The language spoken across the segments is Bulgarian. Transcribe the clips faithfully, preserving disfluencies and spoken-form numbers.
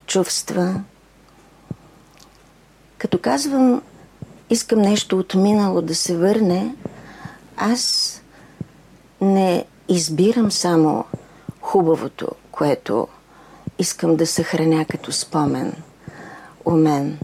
чувства. Като казвам, искам нещо от минало да се върне, аз не избирам само хубавото, което искам да съхраня като спомен у мен.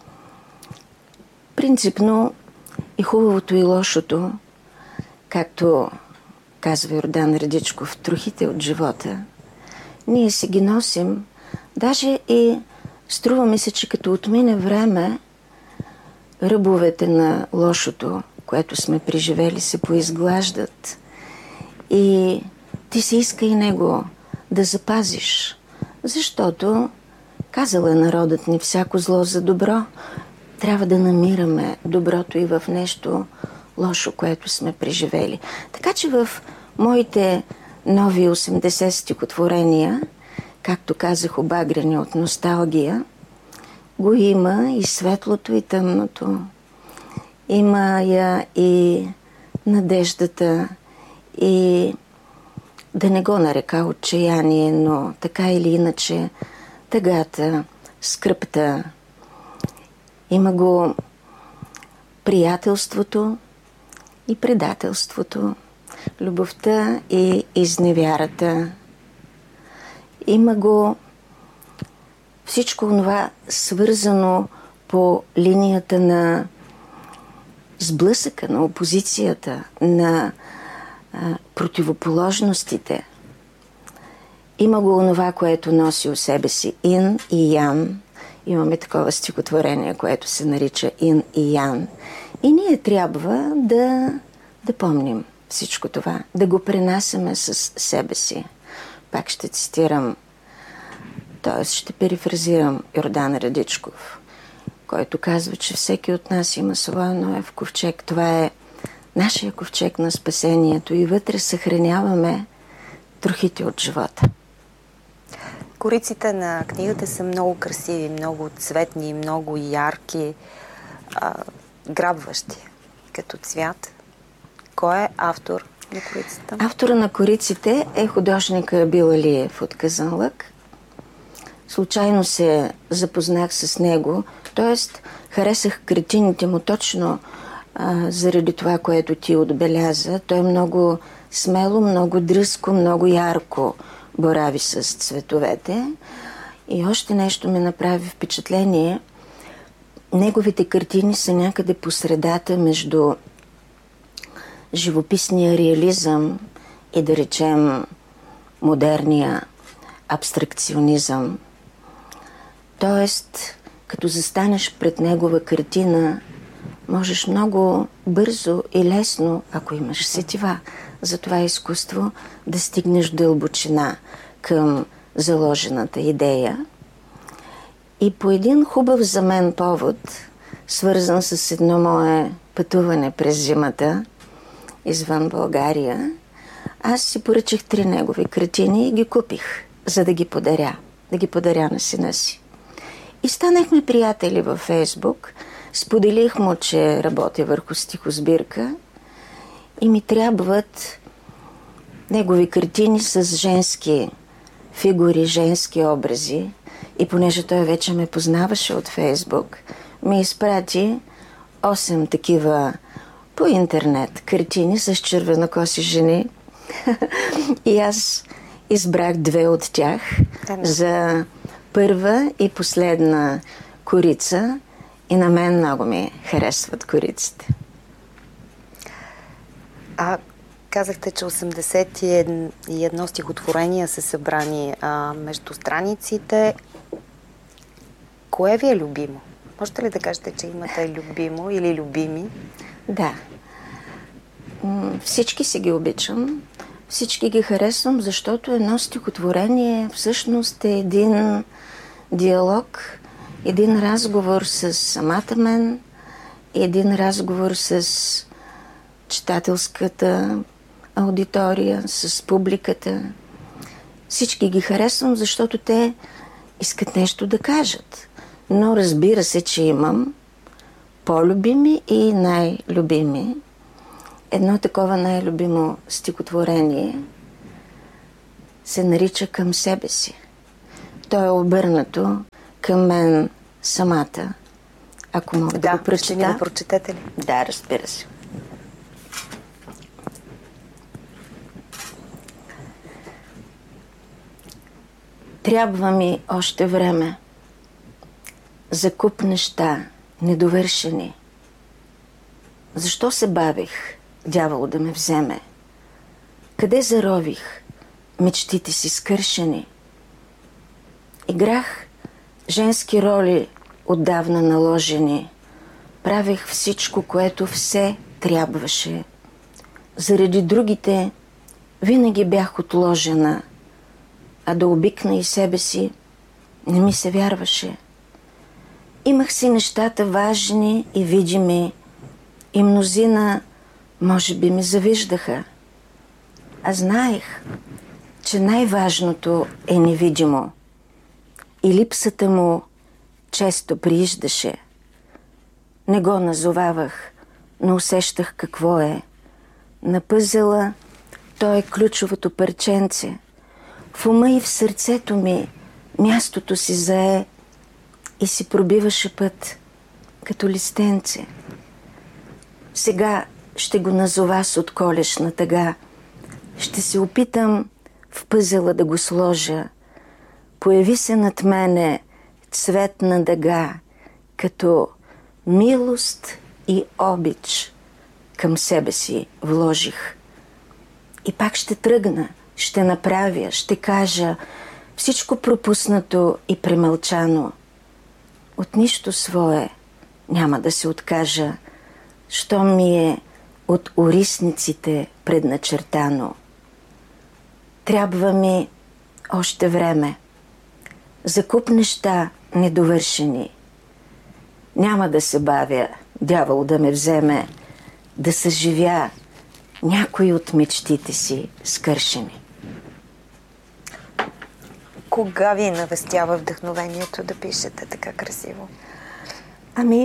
Принципно и хубавото и лошото, както казва Йордан Радичков, трохите от живота, ние си ги носим. Даже и струва ми се, че като отмине време, ръбовете на лошото, което сме преживели, се поизглаждат. И ти си иска и него да запазиш. Защото, казал е народът ни, всяко зло за добро. Трябва да намираме доброто и в нещо лошо, което сме преживели. Така че в моите нови осемдесет стихотворения, както казах, обагрени от носталгия, го има и светлото, и тъмното. Има я и надеждата, и да не го нарека отчаяние, но така или иначе тъгата, скръпта. Има го приятелството и предателството, любовта и изневярата. Има го всичко това свързано по линията на сблъсъка, на опозицията, на а, противоположностите. Има го онова, което носи у себе си Ин и Ян. Имаме такова стихотворение, което се нарича Ин и Ян. И ние трябва да, да помним всичко това, да го пренасяме с себе си. Пак ще цитирам, т.е. ще перифразирам Йордан Радичков, който казва, че всеки от нас има своя Ноев ковчег. Това е нашия ковчег на спасението и вътре съхраняваме трохите от живота. Кориците на книгата са много красиви, много цветни, много ярки, а, грабващи като цвят. Кой е автор на корицата? Автора на кориците е художника Бил Алиев от Казанлък. Случайно се запознах с него, т.е. харесах картините му точно а, заради това, което ти отбеляза. Той е много смело, много дръзко, много ярко борави с цветовете. И още нещо ми направи впечатление. Неговите картини са някъде по средата между живописния реализъм и, да речем, модерния абстракционизъм. Тоест, като застанеш пред негова картина, можеш много бързо и лесно, ако имаш сетива за това изкуство, да стигнеш дълбочина към заложената идея. И по един хубав за мен повод, свързан с едно мое пътуване през зимата извън България, аз си поръчах три негови картини и ги купих, за да ги подаря, да ги подаря на сина си. И станахме приятели във Фейсбук, споделих му, че работя върху стихосбирка и ми трябват негови картини с женски фигури, женски образи. И понеже той вече ме познаваше от Фейсбук, ми изпрати осем такива по интернет картини с червенокоси жени. И аз избрах две от тях за първа и последна корица. И на мен много ми харесват кориците. А казахте, че осемдесет и едно стихотворения са събрани а, между страниците. Кое ви е любимо? Можете ли да кажете, че имате любимо или любими? Да. Всички си ги обичам. Всички ги харесвам, защото едно стихотворение всъщност е един диалог, един разговор с самата мен, един разговор с читателската аудитория, с публиката. Всички ги харесвам, защото те искат нещо да кажат. Но разбира се, че имам по-любими и най-любими. Едно такова най-любимо стихотворение се нарича "Към себе си". то е обърнато към мен самата. Ако мога да, да го прочета. Ще ни го прочетете ли? Да, разбира се. Трябва ми още време за куп неща, недовършени. Защо се бавих, дявол да ме вземе? Къде зарових мечтите си скършени? Играх женски роли отдавна наложени. Правех всичко, което все трябваше. Заради другите винаги бях отложена, а да обикна и себе си не ми се вярваше. Имах си нещата важни и видими и мнозина може би ми завиждаха. А знаех, че най-важното е невидимо и липсата му често прииждаше. Не го назовавах, но усещах какво е. На пъзела той е ключовото парченце. В ума и в сърцето ми мястото си зае и си пробиваше път, като листенце. Сега ще го назова с отколешна тъга. Ще се опитам в пъзела да го сложа. Появи се над мене цветна дъга, като милост и обич към себе си вложих. И пак ще тръгна, ще направя, ще кажа всичко пропуснато и премълчано. От нищо свое няма да се откажа, що ми е от орисниците предначертано. Трябва ми още време за куп неща недовършени. Няма да се бавя, дявол да ме вземе, да съживя някои от мечтите си скършени. Кога ви навестява вдъхновението да пишете така красиво? Ами,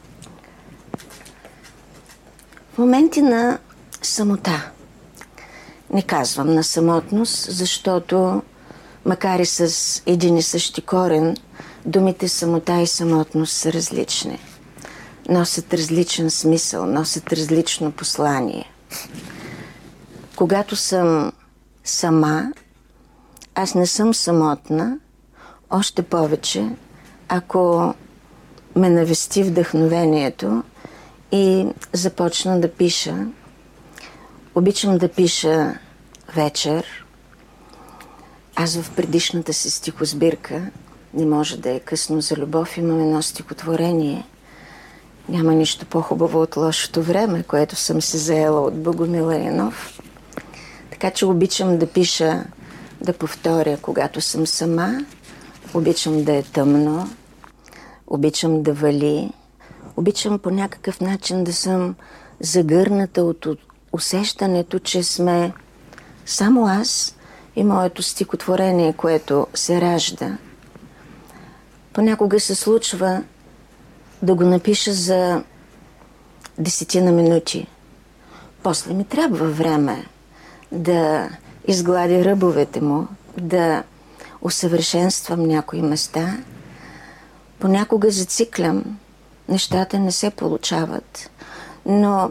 в моменти на самота. Не казвам на самотност, защото макар и с един и същи корен, думите самота и самотност са различни. Носят различен смисъл, носят различно послание. Когато съм сама, аз не съм самотна, още повече, ако ме навести вдъхновението и започна да пиша. Обичам да пиша вечер. Аз в предишната си стихосбирка, не може да е късно за любов, имам едно стихотворение. Няма нищо по-хубаво от лошото време, което съм се заела от Богомил Райнов. Така че обичам да пиша, да повторя, когато съм сама. Обичам да е тъмно. Обичам да вали. Обичам по някакъв начин да съм загърната от усещането, че сме само аз и моето стихотворение, което се ражда. Понякога се случва да го напиша за десетина минути. После ми трябва време да изгладя ръбовете му, да усъвършенствам някои места. Понякога зациклям, нещата не се получават, но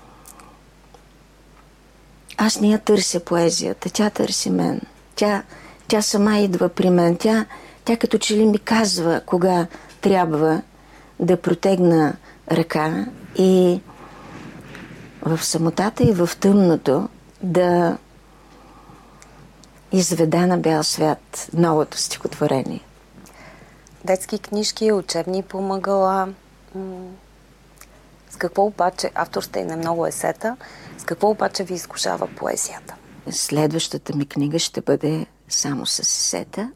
аз не я търся поезията, тя търси мен. Тя, тя сама идва при мен. Тя, тя като че ли ми казва кога трябва да протегна ръка и в самотата и в тъмното да изведа на бял свят новото стихотворение. Детски книжки, учебни помагала. С какво обаче, автор сте и на много есета, с какво обаче ви изкушава поезията? Следващата ми книга ще бъде само с есета,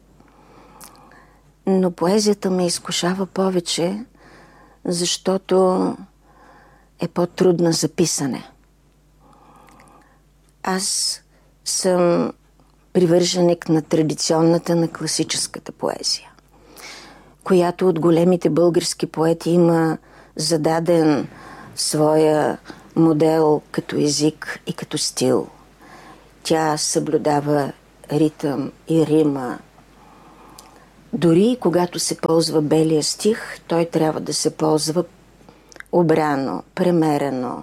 но поезията ме изкушава повече, защото е по-трудна за писане. Аз съм привърженик на традиционната, на класическата поезия, която от големите български поети има зададен своя модел като език и като стил. Тя съблюдава ритъм и рима. дори и когато се ползва белия стих, той трябва да се ползва обрано, премерено.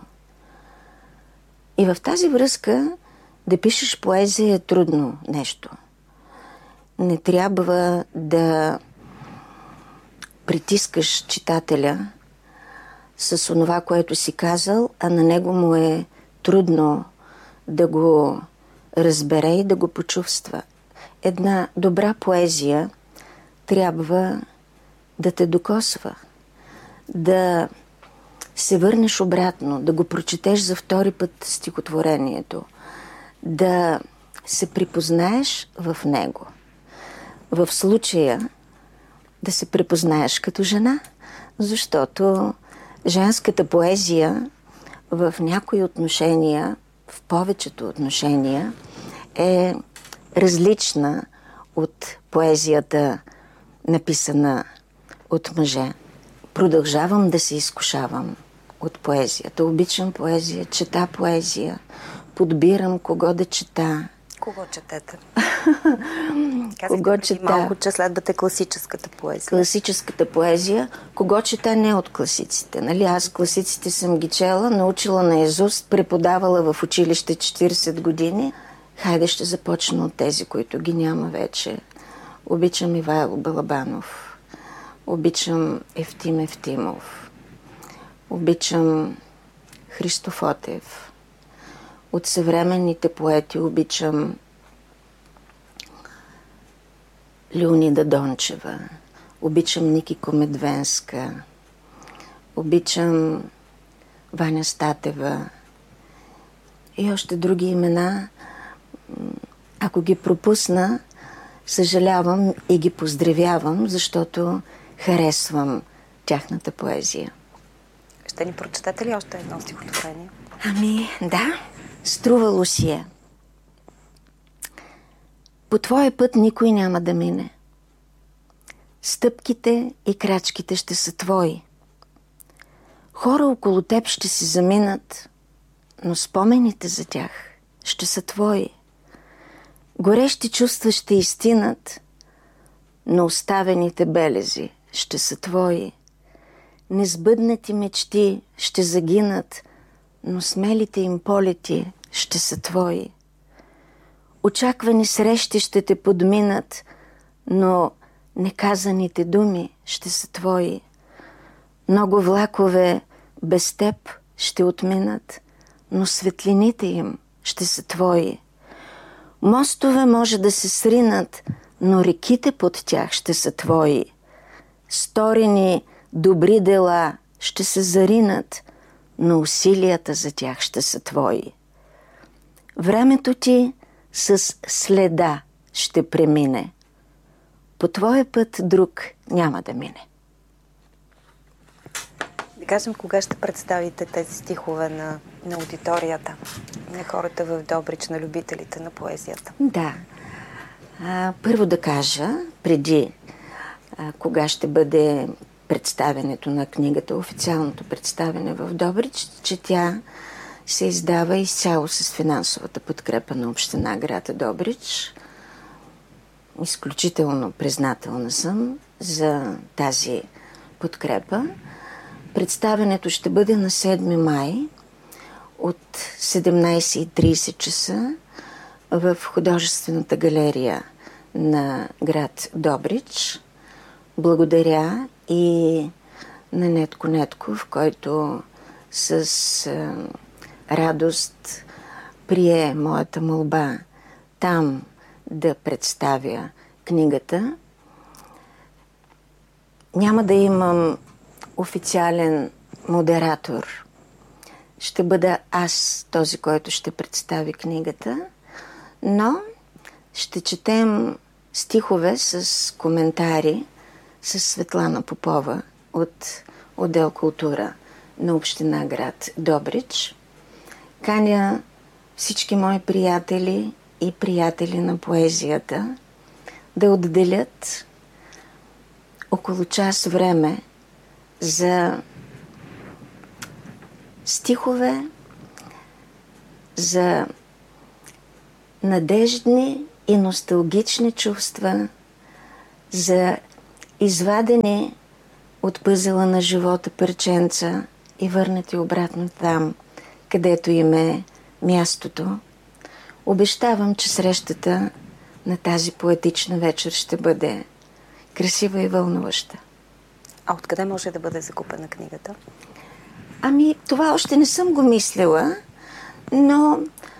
И в тази връзка да пишеш поезия е трудно нещо. Не трябва да притискаш читателя с онова, което си казал, а на него му е трудно да го разбере и да го почувства. Една добра поезия трябва да те докосва, да се върнеш обратно, да го прочетеш за втори път стихотворението, да се припознаеш в него. В случая да се припознаеш като жена, защото женската поезия в някои отношения, в повечето отношения, е различна от поезията, написана от мъже. Продължавам да се изкушавам от поезията. Обичам поезия, чета поезия, подбирам кого да чета. Кого четете? Кого чета? Малко, че следвате класическата поезия. Класическата поезия. Кого чета не от класиците. Нали? Аз класиците съм ги чела, научила наизуст, преподавала в училище четирийсет години. Хайде ще започна от тези, които ги няма вече. Обичам Ивайло Балабанов. Обичам Евтим Евтимов. Обичам Христо Фотев. От съвременните поети обичам Леонида Дончева. Обичам Ники Комедвенска. Обичам Ваня Статева. И още други имена. Ако ги пропусна, съжалявам и ги поздравявам, защото харесвам тяхната поезия. Ще ни прочетете ли още едно стихотворение? Ами, да. Струвало си е. По твоя път никой няма да мине. Стъпките и крачките ще са твои. Хора около теб ще си заминат, но спомените за тях ще са твои. Горещи чувства ще изтинат, но оставените белези ще са твои. Несбъднати мечти ще загинат, но смелите им полети ще са твои. Очаквани срещи ще те подминат, но неказаните думи ще са твои. Много влакове без теб ще отминат, но светлините им ще са твои. Мостове може да се сринат, но реките под тях ще са твои. Сторени добри дела ще се заринат, но усилията за тях ще са твои. Времето ти с следа ще премине. По твоя път друг няма да мине. Да кажем, кога ще представите тези стихове на, на аудиторията, на хората в Добрич, на любителите на поезията? Да. А, първо да кажа, преди а, кога ще бъде представянето на книгата, официалното представяне в Добрич, че тя се издава изцяло с финансовата подкрепа на община град Добрич. Изключително признателна съм за тази подкрепа. Представянето ще бъде на седми май от седемнайсет и трийсет часа в художествената галерия на град Добрич. Благодаря и на Нетко Нетков, който с а, радост прие моята молба там да представя книгата. Няма да имам официален модератор. Ще бъда аз този, който ще представи книгата, но ще четем стихове с коментари с Светлана Попова от отдел култура на община град Добрич. Каня всички мои приятели и приятели на поезията да отделят около час време за стихове, за надеждни и носталгични чувства за извадени от пъзела на живота парченца и върнати обратно там, където им е мястото. Обещавам, че срещата на тази поетична вечер ще бъде красива и вълнуваща. А откъде може да бъде закупена книгата? Ами, това още не съм го мислила, но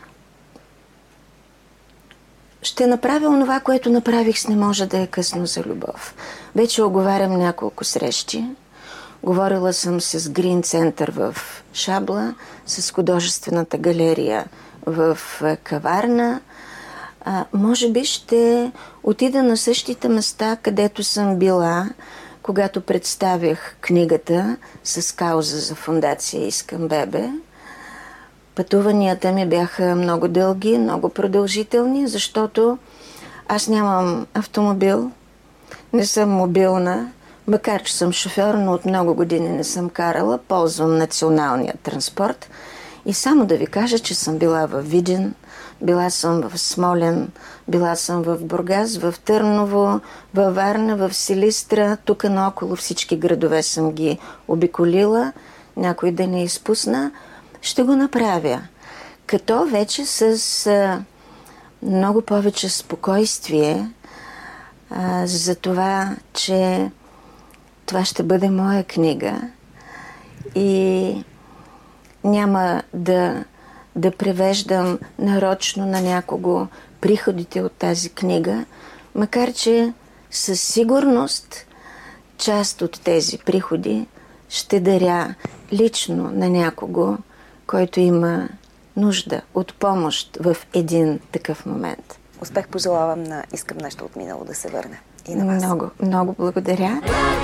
ще направя онова, което направих с "Не може да е късно за любов". Вече оговарям няколко срещи. Говорила съм с Грин Център в Шабла, с художествената галерия в Каварна. А, може би ще отида на същите места, където съм била, когато представях книгата с кауза за фондация "Искам бебе". Пътуванията ми бяха много дълги, много продължителни, защото аз нямам автомобил, не съм мобилна, макар че съм шофьор, но от много години не съм карала, ползвам националния транспорт. И само да ви кажа, че съм била в Видин, била съм в Смолян, била съм в Бургас, в Търново, във Варна, в Силистра, тук наоколо всички градове съм ги обиколила, някой да не изпусна. Ще го направя, като вече с а, много повече спокойствие а, за това, че това ще бъде моя книга и няма да, да превеждам нарочно на някого приходите от тази книга, макар че със сигурност част от тези приходи ще даря лично на някого, който има нужда от помощ в един такъв момент. Успех пожелавам на "Искам нещо от минало да се върне" и на вас. Много, много благодаря.